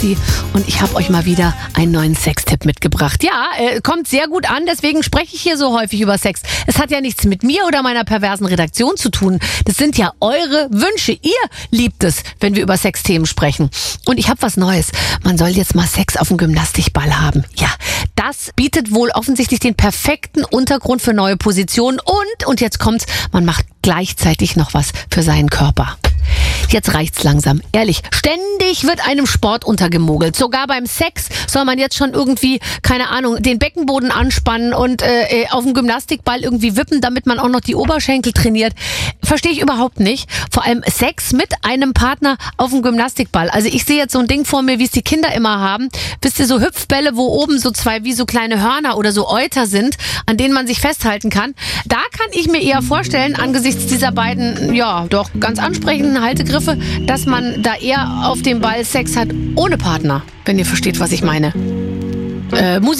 Basti und ich habe euch mal wieder einen neuen Sextipp mitgebracht. Ja, kommt sehr gut an, deswegen spreche ich hier so häufig über Sex. Es hat ja nichts mit mir oder meiner perversen Redaktion zu tun. Das sind ja eure Wünsche. Ihr liebt es, wenn wir über Sexthemen sprechen. Und ich habe was Neues. Man soll jetzt mal Sex auf dem Gymnastikball haben. Ja, das bietet wohl offensichtlich den perfekten Untergrund für neue Positionen und jetzt kommt's, man macht gleichzeitig noch was für seinen Körper. Jetzt reicht's langsam. Ehrlich, ständig wird einem Sport untergemogelt. Sogar beim Sex soll man jetzt schon irgendwie, keine Ahnung, den Beckenboden anspannen und auf dem Gymnastikball irgendwie wippen, damit man auch noch die Oberschenkel trainiert. Verstehe ich überhaupt nicht. Vor allem Sex mit einem Partner auf dem Gymnastikball. Also ich sehe jetzt so ein Ding vor mir, wie es die Kinder immer haben. Wisst ihr, so Hüpfbälle, wo oben so zwei wie so kleine Hörner oder so Euter sind, an denen man sich festhalten kann. Da kann ich mir eher vorstellen, angesichts dieser beiden, ja, doch ganz ansprechenden Haltegriffe, dass man da eher auf dem Ball Sex hat ohne Partner, wenn ihr versteht, was ich meine. Musik